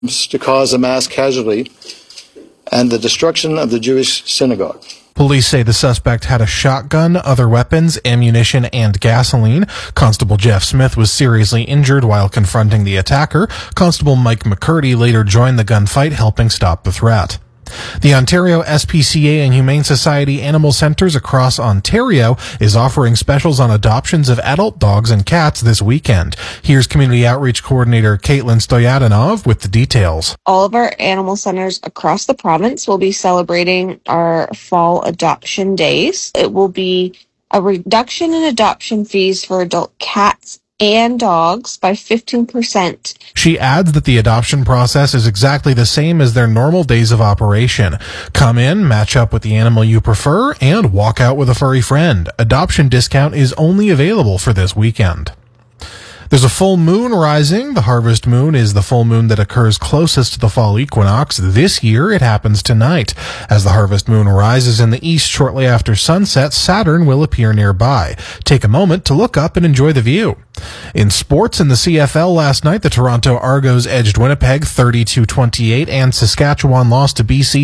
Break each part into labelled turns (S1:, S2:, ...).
S1: to cause a mass casualty and the destruction of the Jewish synagogue.
S2: Police say the suspect had a shotgun, other weapons, ammunition, and gasoline. Constable Jeff Smith was seriously injured while confronting the attacker. Constable Mike McCurdy later joined the gunfight, helping stop the threat. The Ontario SPCA and Humane Society Animal Centres across Ontario is offering specials on adoptions of adult dogs and cats this weekend. Here's Community Outreach Coordinator Caitlin Stoyatinov with the details.
S3: All of our animal centers across the province will be celebrating our fall adoption days. It will be a reduction in adoption fees for adult cats and dogs by 15%.
S2: She adds that the adoption process is exactly the same as their normal days of operation. Come in, match up with the animal you prefer, and walk out with a furry friend. Adoption discount is only available for this weekend. There's a full moon rising. The harvest moon is the full moon that occurs closest to the fall equinox. This year, it happens tonight. As the harvest moon rises in the east shortly after sunset, Saturn will appear nearby. Take a moment to look up and enjoy the view. In sports, in the CFL last night, the Toronto Argos edged Winnipeg 30-28, and Saskatchewan lost to BC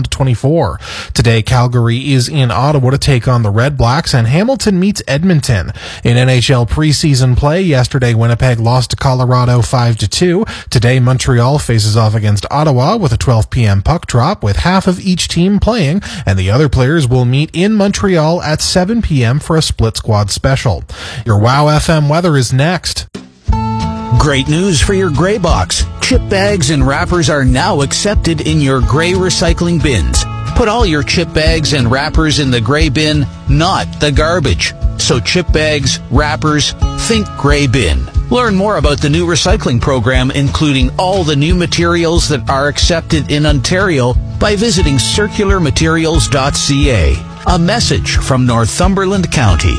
S2: 31-24. Today, Calgary is in Ottawa to take on the Red Blacks, and Hamilton meets Edmonton. In NHL preseason play, yesterday Winnipeg lost to Colorado 5-2. Today, Montreal faces off against Ottawa with a 12 p.m. puck drop, with half of each team playing, and the other players will meet in Montreal at 7 p.m. for a split squad special. Your Wow FM weather is next.
S4: Great news for your gray box. Chip bags and wrappers are now accepted in your gray recycling bins. Put all your chip bags and wrappers in the gray bin, not the garbage. So chip bags, wrappers, think gray bin. Learn more about the new recycling program, including all the new materials that are accepted in Ontario, by visiting circularmaterials.ca. A message from Northumberland County.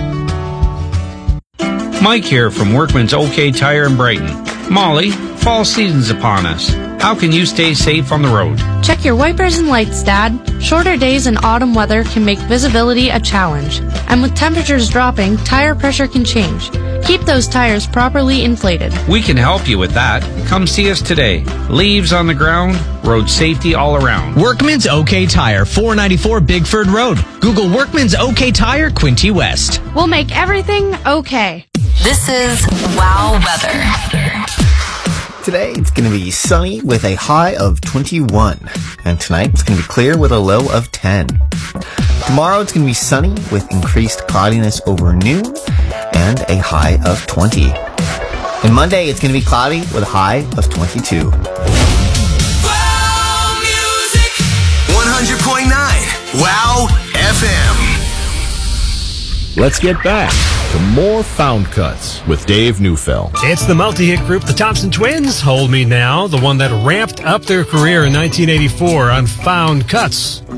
S5: Mike here from Workman's OK Tire in Brighton. Molly, fall season's upon us. How can you stay safe on the road?
S6: Check your wipers and lights, Dad. Shorter days and autumn weather can make visibility a challenge. And with temperatures dropping, tire pressure can change. Keep those tires properly inflated.
S5: We can help you with that. Come see us today. Leaves on the ground, road safety all around.
S7: Workman's OK Tire, 494 Bigford Road. Google Workman's OK Tire, Quinte West.
S6: We'll make everything okay.
S8: This is Wow Weather.
S9: Today, it's going to be sunny with a high of 21. And tonight, it's going to be clear with a low of 10. Tomorrow, it's going to be sunny with increased cloudiness over noon and a high of 20. And Monday, it's going to be cloudy with a high of 22.
S10: Wow Music 100.9 Wow FM.
S11: Let's get back to more Found Cuts with Dave Neufeld.
S12: It's the multi-hit group, the Thompson Twins, Hold Me Now, the one that ramped up their career in 1984 on Found Cuts.